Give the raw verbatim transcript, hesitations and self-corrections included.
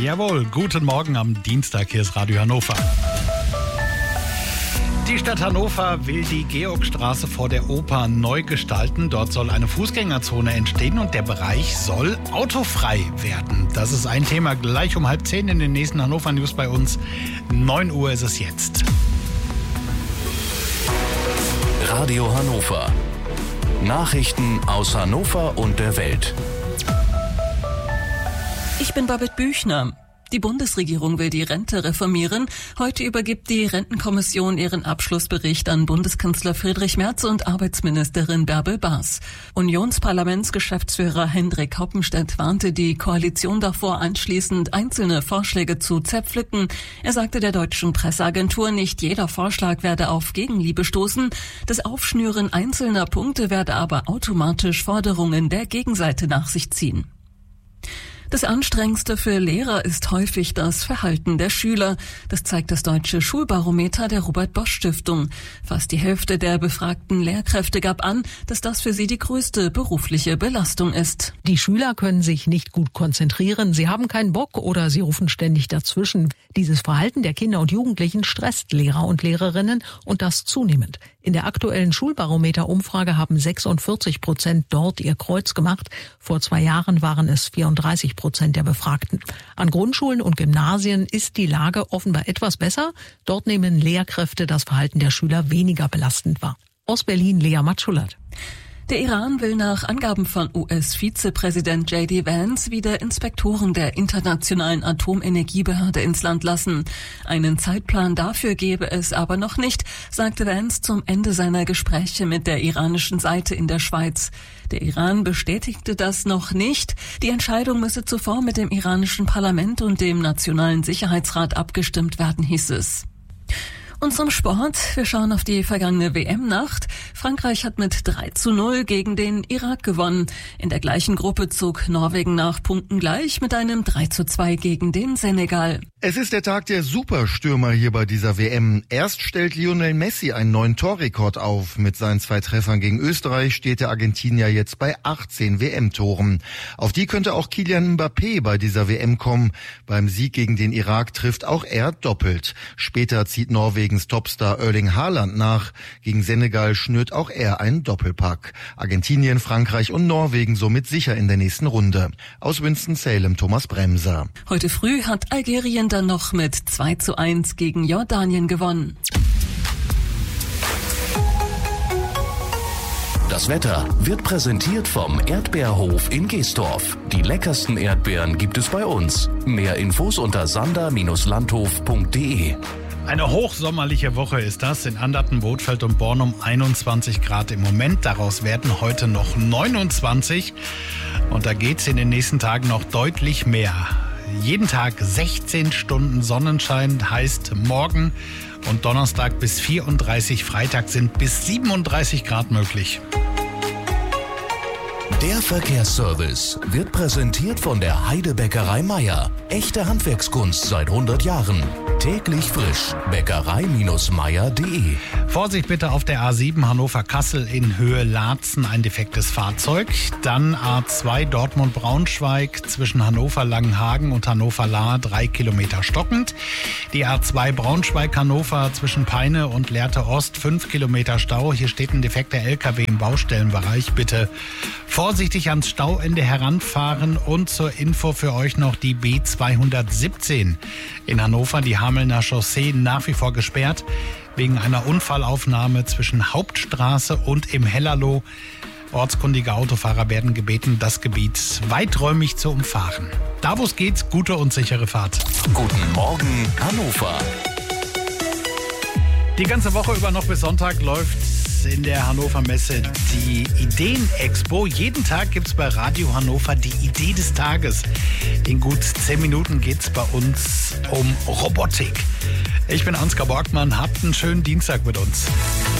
Jawohl, guten Morgen am Dienstag, hier ist Radio Hannover. Die Stadt Hannover will die Georgstraße vor der Oper neu gestalten. Dort soll eine Fußgängerzone entstehen und der Bereich soll autofrei werden. Das ist ein Thema gleich um halb zehn in den nächsten Hannover News bei uns. neun Uhr ist es jetzt. Radio Hannover. Nachrichten aus Hannover und der Welt. Ich bin Babette Büchner. Die Bundesregierung will die Rente reformieren. Heute übergibt die Rentenkommission ihren Abschlussbericht an Bundeskanzler Friedrich Merz und Arbeitsministerin Bärbel Baas. Unionsparlamentsgeschäftsführer Hendrik Hoppenstedt warnte die Koalition davor, anschließend einzelne Vorschläge zu zerpflücken. Er sagte der deutschen Presseagentur, nicht jeder Vorschlag werde auf Gegenliebe stoßen. Das Aufschnüren einzelner Punkte werde aber automatisch Forderungen der Gegenseite nach sich ziehen. Das Anstrengendste für Lehrer ist häufig das Verhalten der Schüler. Das zeigt das deutsche Schulbarometer der Robert-Bosch-Stiftung. Fast die Hälfte der befragten Lehrkräfte gab an, dass das für sie die größte berufliche Belastung ist. Die Schüler können sich nicht gut konzentrieren, sie haben keinen Bock oder sie rufen ständig dazwischen. Dieses Verhalten der Kinder und Jugendlichen stresst Lehrer und Lehrerinnen und das zunehmend. In der aktuellen Schulbarometer-Umfrage haben sechsundvierzig Prozent dort ihr Kreuz gemacht. Vor zwei Jahren waren es vierunddreißig Prozent der Befragten. An Grundschulen und Gymnasien ist die Lage offenbar etwas besser. Dort nehmen Lehrkräfte das Verhalten der Schüler weniger belastend wahr. Aus Berlin Lea Matschulat. Der Iran will nach Angaben von U S-Vizepräsident J D Vance wieder Inspektoren der Internationalen Atomenergiebehörde ins Land lassen. Einen Zeitplan dafür gebe es aber noch nicht, sagte Vance zum Ende seiner Gespräche mit der iranischen Seite in der Schweiz. Der Iran bestätigte das noch nicht. Die Entscheidung müsse zuvor mit dem iranischen Parlament und dem Nationalen Sicherheitsrat abgestimmt werden, hieß es. Und zum Sport. Wir schauen auf die vergangene W M-Nacht. Frankreich hat mit drei zu null gegen den Irak gewonnen. In der gleichen Gruppe zog Norwegen nach Punkten gleich mit einem drei zu zwei gegen den Senegal. Es ist der Tag der Superstürmer hier bei dieser W M. Erst stellt Lionel Messi einen neuen Torrekord auf. Mit seinen zwei Treffern gegen Österreich steht der Argentinier jetzt bei achtzehn W M-Toren. Auf die könnte auch Kylian Mbappé bei dieser W M kommen. Beim Sieg gegen den Irak trifft auch er doppelt. Später zieht Norwegens Topstar Erling Haaland nach. Gegen Senegal schnürt auch er einen Doppelpack. Argentinien, Frankreich und Norwegen somit sicher in der nächsten Runde. Aus Winston-Salem Thomas Bremser. Heute früh hat Algerien dann noch mit zwei zu eins gegen Jordanien gewonnen. Das Wetter wird präsentiert vom Erdbeerhof in Geesdorf. Die leckersten Erdbeeren gibt es bei uns. Mehr Infos unter sander Bindestrich landhof punkt de. Eine hochsommerliche Woche ist das. In Anderten, Bothfeld und Bornum einundzwanzig Grad im Moment. Daraus werden heute noch neunundzwanzig. Und da geht's in den nächsten Tagen noch deutlich mehr. Jeden Tag sechzehn Stunden Sonnenschein, heißt morgen und Donnerstag bis vierunddreißig, Freitag sind bis siebenunddreißig Grad möglich. Der Verkehrsservice wird präsentiert von der Heidebäckerei Meier. Echte Handwerkskunst seit hundert Jahren. Täglich frisch. Bäckerei Meier punkt de. Vorsicht bitte auf der A sieben Hannover-Kassel in Höhe Laatzen, ein defektes Fahrzeug. Dann A zwei Dortmund-Braunschweig zwischen Hannover-Langenhagen und Hannover-Lahr, drei Kilometer stockend. Die A zwei Braunschweig-Hannover zwischen Peine und Lehrte Ost, fünf Kilometer Stau. Hier steht ein defekter L K W im Baustellenbereich. Bitte vorsichtig ans Stauende heranfahren. Und zur Info für euch noch die B zweihundertsiebzehn in Hannover, die Hamelner Chaussee nach wie vor gesperrt wegen einer Unfallaufnahme zwischen Hauptstraße und im Hellerloh. Ortskundige Autofahrer werden gebeten, das Gebiet weiträumig zu umfahren. Da wo es geht, gute und sichere Fahrt. Guten Morgen Hannover. Die ganze Woche über noch bis Sonntag läuft in der Hannover Messe die Ideen-Expo. Jeden Tag gibt es bei Radio Hannover die Idee des Tages. In gut zehn Minuten geht es bei uns um Robotik. Ich bin Ansgar Borgmann, habt einen schönen Dienstag mit uns.